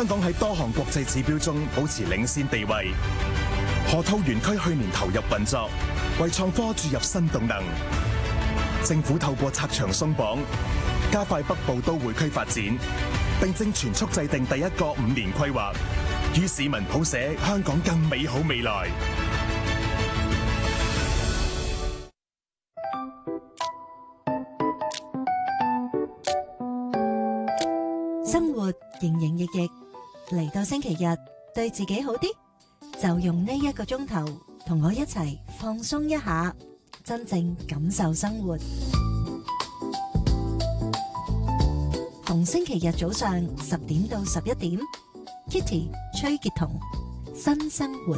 香港喺多項國際指標中保持領先地位。河套園區去年投入運作，為創科注入新動能。政府透過拆牆鬆綁，加快北部都會區發展，並正全速制定第一個5年規劃，與市民譜寫香港更美好未來。 生活營營役役，嚟到星期日，對自己好啲，就用呢1個鐘頭同我一齊放鬆一下，真正感受生活。逢星期日早上10點到11點，Kitty 崔潔彤，新生活。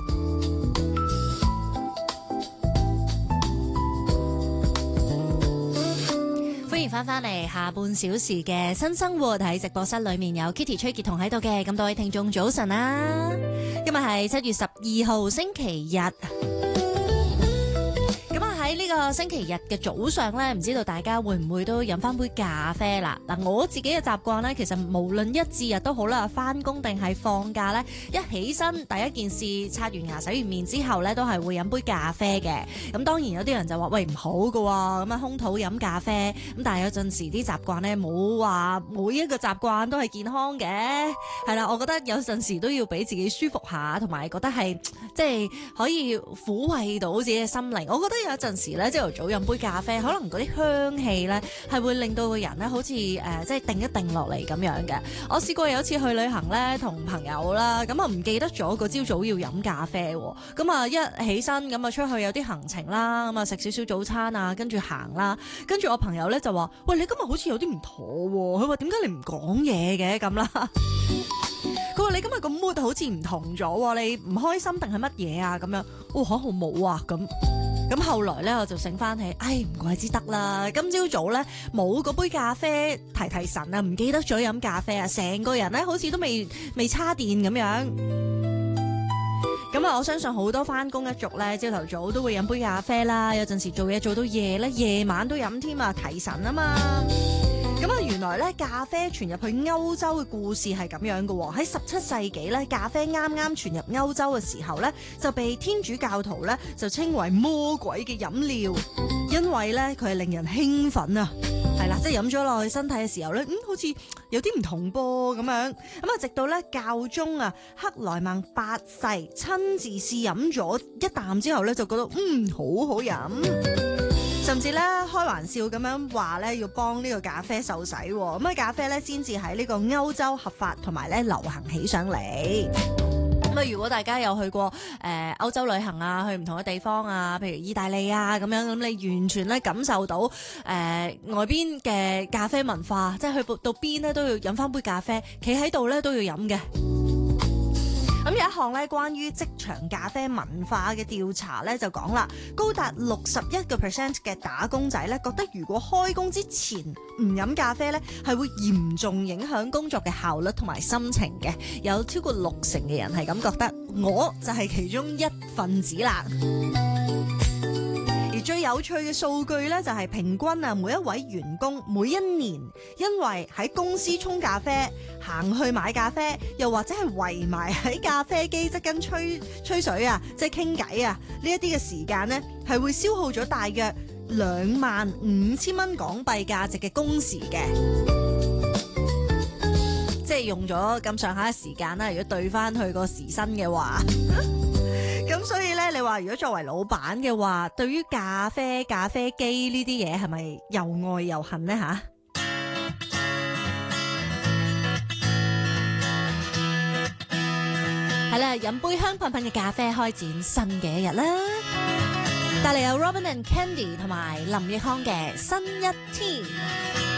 歡迎翻嚟下半小時嘅新生活，喺直播室裏面有 Kitty 崔潔彤喺度嘅，咁多位聽眾早晨啊！今日係7月12號星期日。喺呢個星期日嘅早上咧，唔知道大家會唔會都飲翻杯咖啡啦？嗱，我自己嘅習慣咧，其實無論一至日都好啦，翻工定係放假咧，一起身第一件事刷完牙洗完面之後咧，都係會飲杯咖啡嘅。咁當然有啲人就話喂，唔好㗎喎，咁啊空肚飲咖啡。咁但係有陣時啲習慣咧，冇話每一個習慣都係健康嘅。係啦，我覺得有陣時都要俾自己舒服下，同埋覺得係即係可以撫慰到自己嘅心靈。我覺得有一陣時咧，朝頭早飲杯咖啡，可能嗰啲香氣咧係會令到個人咧好似即係定一定落嚟咁樣嘅。我試過有一次去旅行咧，同朋友啦，咁啊唔記得咗個朝早要飲咖啡喎。咁啊一起身咁啊出去有啲行程啦，咁啊食少少早餐啊，跟住行啦。跟住我朋友咧就話：喂，你今日好似有啲唔妥喎。佢話點解你唔講嘢嘅咁啦？佢話你今日個 mood 好似唔同咗，你唔開心定係乜嘢啊？咁樣，哇嚇我冇啊咁。咁後來咧我就醒翻起，唔怪之得啦。今朝早咧冇嗰杯咖啡提神啊，唔記得咗飲咖啡啊，成個人咧好似都未叉電咁樣。咁啊，我相信好多翻工一族咧，朝頭早都會飲杯咖啡啦。有陣時做嘢做到夜咧，夜晚都飲添啊，提神啊嘛。咁啊，原來咧咖啡傳入去歐洲嘅故事係咁樣嘅喎。喺17世紀咧，咖啡啱啱傳入歐洲嘅時候咧，就被天主教徒咧就稱為魔鬼嘅飲料，因為咧佢係令人興奮啊，係啦，即係飲咗落去身體嘅時候咧，好似有啲唔同噃咁樣。咁啊，直到咧教宗啊克萊孟8世親自試飲咗一啖之後咧，就覺得好好飲。甚至咧開玩笑咁樣話咧要幫呢個咖啡受洗，咁啊咖啡咧先至喺呢個歐洲合法同埋咧流行起上嚟。咁啊，如果大家有去過歐洲旅行啊，去唔同嘅地方啊，譬如意大利啊咁樣，咁你完全咧感受到外邊嘅咖啡文化，即係去到邊咧都要飲翻杯咖啡，企喺度咧都要飲嘅。咁有一項咧關於職場咖啡文化嘅調查咧就講啦，高達61% 嘅打工仔咧覺得如果開工之前唔飲咖啡咧係會嚴重影響工作嘅效率同埋心情嘅，有超過60%嘅人係咁覺得，我就係其中一份子啦。而最有趣嘅數據咧，就係平均啊，每一位員工每一年因為喺公司沖咖啡、行去買咖啡，又或者係圍埋喺咖啡機側跟吹水啊，即係傾偈啊，呢一啲嘅時間呢，係會消耗咗大約25,000蚊港幣價值嘅工時嘅，即係用咗咁上下嘅時間啦。如果對翻去個時薪嘅話。咁所以咧，你話如果作為老闆嘅話，對於咖啡機呢啲嘢係咪又愛又恨呢？吓？係啦，飲杯香噴噴嘅咖啡，開展新嘅一日啦！帶嚟有 Robin and Candy 同埋林奕匡嘅新一天。